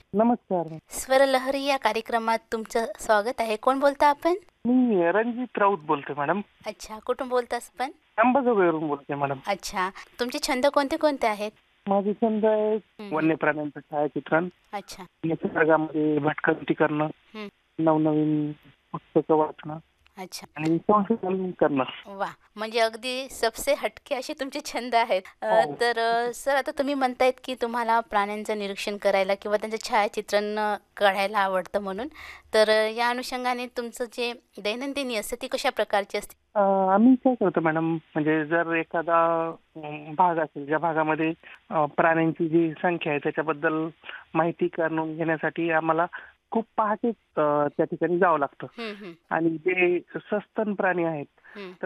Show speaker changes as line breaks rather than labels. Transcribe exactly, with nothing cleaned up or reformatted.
नमस्कार.
स्वरलहरी या कार्यक्रमात तुमचं स्वागत आहे. कोण बोलता आपण?
मी रणजित राऊत बोलतोय मॅडम.
अच्छा, कुठून बोलतास पण?
अंबाजोगाईवरून बोलतोय मॅडम.
अच्छा, तुमचे छंद कोणते कोणते आहेत?
माझे छंद आहे
हं, हं.
वन्य प्राण्यांचं छायाचित्रण,
अच्छा.
निसर्गामध्ये भटकंती करणं,
हं.
नवनवीन पुस्तकं वाचणं
अच्छा.
आणि संशोधन करणं.
वाह! म्हणजे अगदी सबसे हटके असे तुमचे छंद आहेत. अ,
हो.
तर अ, सर आता तुम्ही म्हणतायत, की तुम्हाला प्राण्यांचं निरीक्षण करायला किंवा त्यांचं छायाचित्रण अ, काढायला आवडतं म्हणून. तर अ, या अनुषंगाने तुमचं जे दैनंदिनी असते ती कशा प्रकारची असते?
अ, आम्ही काय करतो मॅडम, म्हणजे जर एखादा अं, भाग असेल ज्या भागामध्ये अ, प्राण्यांची जी संख्या आहे त्याच्याबद्दल माहिती करून घेण्यासाठी आम्हाला खूप पहाटे अ, त्या ठिकाणी जावं लागतं.
हं, हं,
आणि जे सस्तन प्राणी आहेत
हं.